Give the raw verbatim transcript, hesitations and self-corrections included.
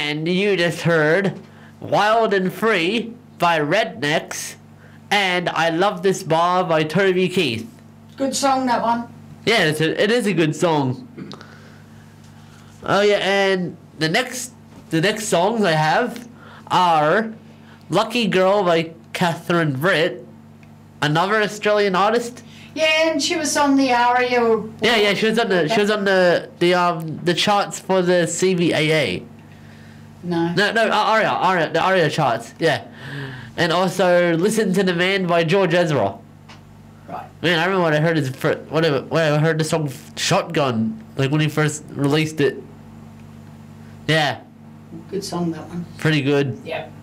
And you just heard Wild and Free by Rednecks and I Love This Bar by Toby Keith. Good song, that one. Yeah, it's a, it is a good song. Oh yeah, and the next the next songs I have are Lucky Girl by Catherine Britt, another Australian artist. Yeah, and she was on the ARIA. Yeah, yeah, she was on the she was on the the um the charts for the C B A A. No. No, no, uh, ARIA, ARIA, the ARIA charts. Yeah, and also Listen to the Man by George Ezra. Right. Man, I remember when I heard his fir- when I, when I heard the song Shotgun, like when he first released it. Yeah. Good song, that one. Pretty good. Yep.